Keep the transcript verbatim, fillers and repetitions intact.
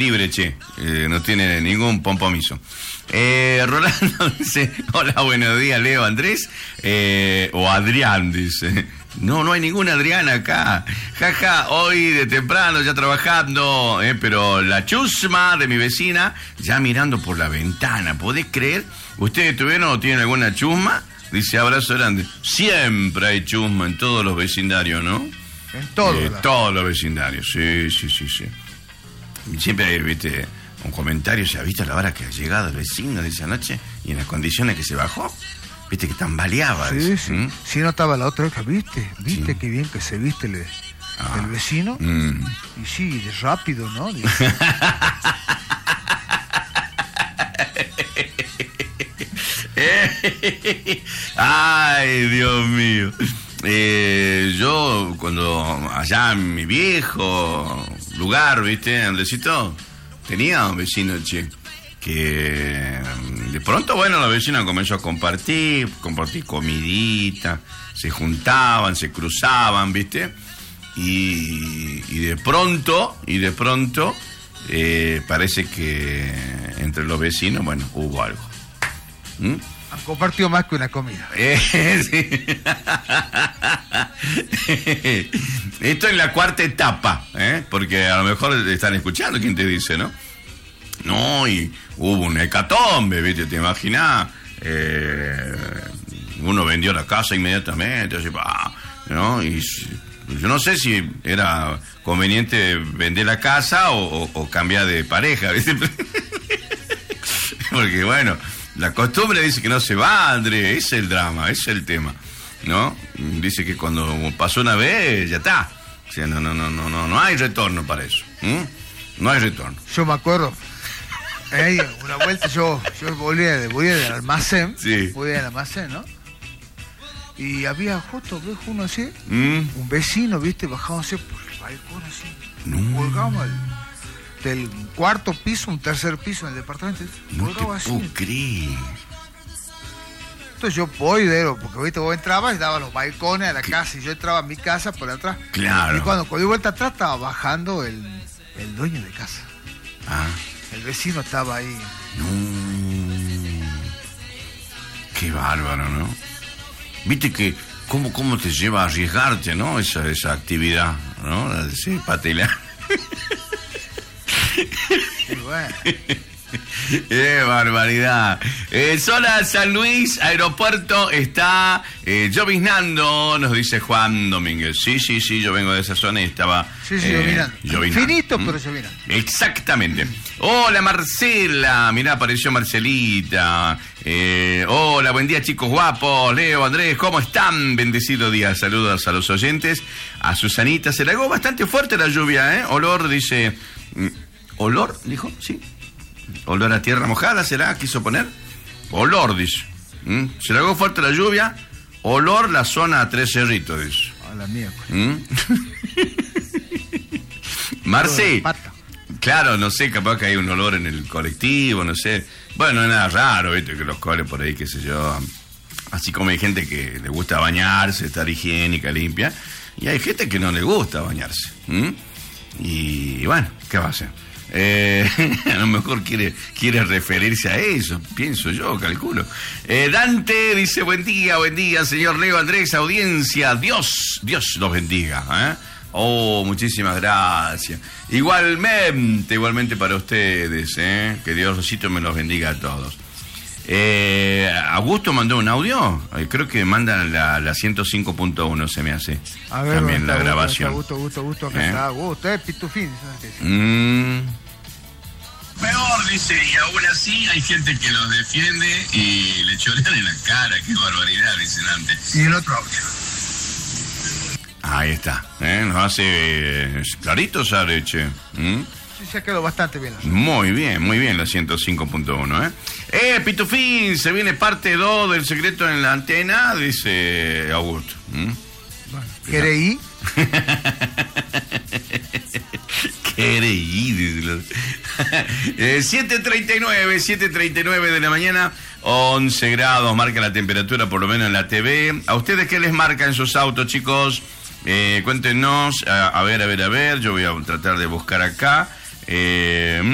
libre, che, eh, no tiene ningún compromiso. Eh, Rolando dice, hola, buenos días, Leo, Andrés, eh, o Adrián, dice. No, no hay ninguna Adriana acá. Jaja, ja, hoy de temprano ya trabajando, eh, pero la chusma de mi vecina ya mirando por la ventana. ¿Podés creer? ¿Ustedes tuvieron o tienen alguna chusma? Dice, abrazo grande. Siempre hay chusma en todos los vecindarios, ¿no? En todos. Eh, todos los vecindarios, sí, sí, sí, sí. Siempre hay, viste, un comentario, ¿se ha visto la hora que ha llegado el vecino de esa noche? Y en las condiciones que se bajó. Viste que tambaleaba. Sí, eso. sí. ¿Mm? Sí, no estaba la otra vez, ¿viste? ¿Viste Sí. qué bien que se viste el, Ah. el vecino? Mm. Y sí, de rápido, ¿no? Dice. Ay, Dios mío. Eh, yo, cuando allá en mi viejo lugar, ¿viste, Andresito? Tenía un vecino, che, que de pronto, bueno, la vecina comenzó a compartir, compartir comidita, se juntaban, se cruzaban, ¿viste? Y, y de pronto, y de pronto, eh, parece que entre los vecinos, bueno, hubo algo. ¿Mm? Han compartido más que una comida. Eh, sí. Esto es la cuarta etapa, ¿eh? Porque a lo mejor están escuchando quien te dice, ¿no? No, y hubo un hecatombe, ¿viste? ¿Te imaginas? Eh, uno vendió la casa inmediatamente, así, bah, ¿no? Y yo no sé si era conveniente vender la casa o, o, o cambiar de pareja, ¿viste? Porque, bueno, la costumbre dice que no se va, Andrés, ese es el drama, ese es el tema, ¿no? Dice que cuando pasó una vez, ya está. O sea, no, no, no, no, no, no hay retorno para eso. ¿Mm? No hay retorno. Yo me acuerdo, eh, una vuelta yo, yo volvía, de, volvía del almacén, Sí. volvía del almacén, ¿no? Y había justo, ¿ves? Uno así, ¿Mm? un vecino, ¿viste? Bajándose por el balcón así, No. colgamos del cuarto piso, un tercer piso en el departamento, No te colgaba así. puedo creer. Entonces yo voy de él, porque ¿viste? Vos entrabas y dabas los balcones a la casa, y yo entraba a mi casa por atrás. Claro. Y cuando di vuelta atrás estaba bajando el, el dueño de casa. Ah, El vecino estaba ahí. no. Qué bárbaro, ¿no? Viste que cómo, cómo te lleva a arriesgarte, ¿no? Esa, esa actividad, ¿no? La de ser patelar. Y bueno, ¡Qué barbaridad! Eh, zona San Luis, aeropuerto, está eh, lloviznando, nos dice Juan Domínguez. Sí, sí, sí, yo vengo de esa zona y estaba... sí, sí, eh, llovinando. llovinando. Finito, ¿Mm? pero llovinando. Exactamente. Hola, Marcela. Mirá, apareció Marcelita. Eh, hola, buen día, chicos guapos. Leo, Andrés, ¿cómo están? Bendecido día. Saludos a los oyentes. A Susanita. Se largó bastante fuerte la lluvia, ¿eh? Olor, dice... ¿Olor? ¿Dijo? Sí. ¿Olor a tierra mojada será? ¿Quiso poner? Olor, dice. ¿Mm? Se largó fuerte la lluvia. Olor la zona a Tres Cerritos, dice. A la mía. ¿Mm? Marci. Pata. Claro, no sé, capaz que hay un olor en el colectivo, no sé. Bueno, no es nada raro, viste, que los coles por ahí, qué sé yo. Así como hay gente que le gusta bañarse, estar higiénica, limpia. Y hay gente que no le gusta bañarse. ¿Mm? Y bueno, ¿qué va a hacer? Eh, a lo mejor quiere, quiere referirse a eso, pienso yo, calculo. Eh, Dante dice, buen día, buen día, señor Leo, Andrés, audiencia. Dios, Dios los bendiga, ¿eh? Oh, muchísimas gracias. Igualmente, igualmente para ustedes, ¿eh? Que Dioscito me los bendiga a todos. Eh, Augusto mandó un audio, eh, creo que manda la, la ciento cinco punto uno, se me hace. A ver, también la está, grabación. Gusto, gusto, gusto, acá ¿Eh? está. Gusto, es pitufín. Mm. Peor, dice, y aún así hay gente que los defiende y le chorean en la cara. Qué barbaridad, dicen antes. Y el otro audio. Ahí está, ¿eh? Nos hace eh, clarito, Sareche. ¿Mm? Sí, se ha quedado bastante bien. Muy bien, muy bien la ciento cinco punto uno, ¿eh? Eh, Pitufín, se viene parte dos del secreto en la antena, dice Augusto. ¿Mm? Bueno, ¿querés ir? Querés ir. eh, siete treinta y nueve, siete treinta y nueve de la mañana, once grados marca la temperatura, por lo menos en la T V. ¿A ustedes qué les marca en sus autos, chicos? Eh, cuéntenos, a, a ver, a ver, a ver, yo voy a tratar de buscar acá. Eh,